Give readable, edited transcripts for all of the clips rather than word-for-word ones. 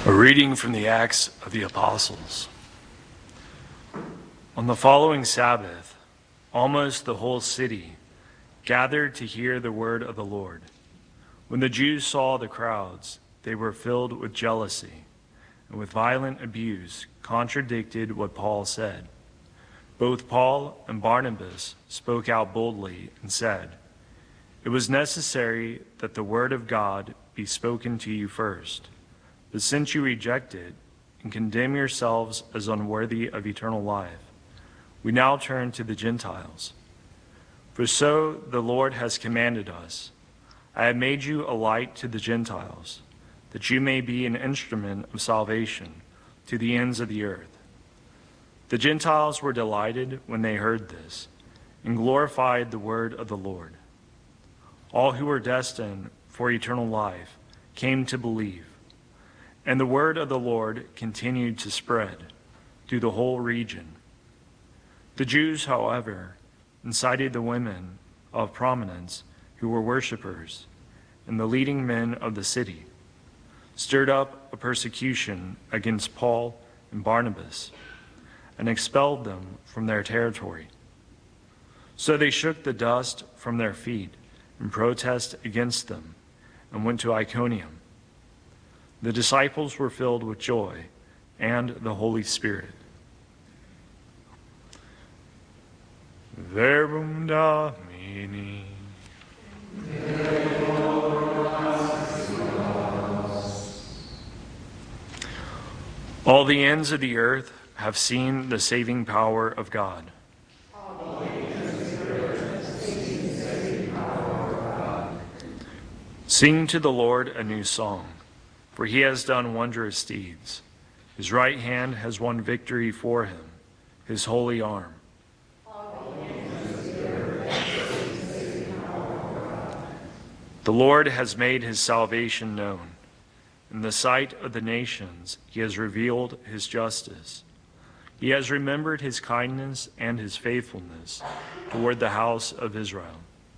A reading from the Acts of the Apostles. On the following Sabbath, almost the whole city gathered to hear the word of the Lord. When the Jews saw the crowds, they were filled with jealousy and with violent abuse contradicted what Paul said. Both Paul and Barnabas spoke out boldly and said, "It was necessary that the word of God be spoken to you first. But since you reject it and condemn yourselves as unworthy of eternal life, we now turn to the Gentiles. For so the Lord has commanded us, I have made you a light to the Gentiles, that you may be an instrument of salvation to the ends of the earth." The Gentiles were delighted when they heard this and glorified the word of the Lord. All who were destined for eternal life came to believe. And the word of the Lord continued to spread through the whole region. The Jews, however, incited the women of prominence who were worshippers and the leading men of the city, stirred up a persecution against Paul and Barnabas, and expelled them from their territory. So they shook the dust from their feet in protest against them and went to Iconium. The disciples were filled with joy and the Holy Spirit. Verbum Domini. All the ends of the earth have seen the saving power of God. Sing to the Lord a new song, for he has done wondrous deeds. His right hand has won victory for him, his holy arm. The Lord has made his salvation known. In the sight of the nations, he has revealed his justice. He has remembered his kindness and his faithfulness toward the house of Israel.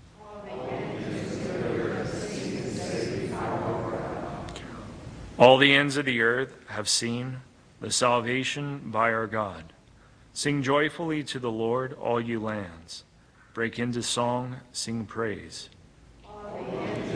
All the ends of the earth have seen the salvation by our God. Sing joyfully to the Lord, all you lands. Break into song, sing praise. All the ends